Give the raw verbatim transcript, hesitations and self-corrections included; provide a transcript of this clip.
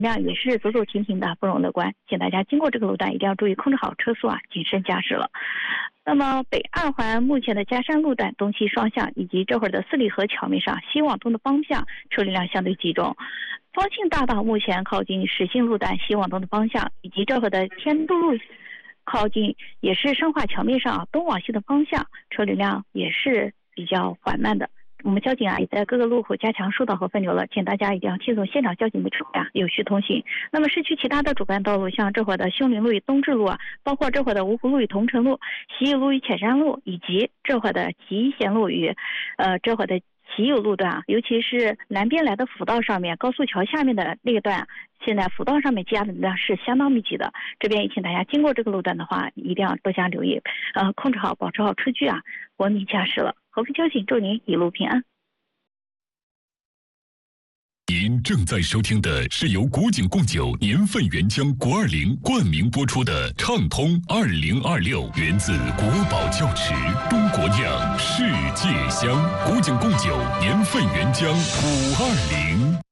量也是走走停停的，不容乐观，请大家经过这个路段一定要注意控制好车速啊，谨慎驾驶了。那么北二环目前的嘉山路段东西双向以及这会儿的四里河桥面上西往东的方向车流量相对集中。方庆大道目前靠近实信路段西往东的方向，以及这会儿的天都路靠近也是深化桥面上东往西的方向，车流量也是比较缓慢的。我们交警啊也在各个路口加强疏导和分流了，请大家一定要听从现场交警的指挥啊，有序通行。那么市区其他的主干道路，像这会儿的秀林路与东直路啊，包括这会儿的芜湖路与桐城路、习友路与浅山路，以及这会儿的集贤路与呃这会儿的习友路段啊，尤其是南边来的辅道上面高速桥下面的那个段，现在辅道上面积压的流量是相当密集的。这边也请大家经过这个路段的话，一定要多加留意，呃，控制好、保持好车距啊，文明驾驶了。合肥交警祝您一路平安。 您正在收听的是由古井贡酒年份原浆国二零冠名播出的畅通二零二六，源自国宝窖池，中国酿，世界香。古井贡酒年份原浆五二零。